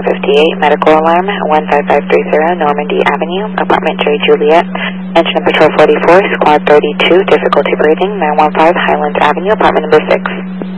458, medical alarm, 15530 Normandy Avenue, apartment J. Juliet, engine patrol 44, squad 32, difficulty breathing, 915 Highland Avenue, apartment number 6.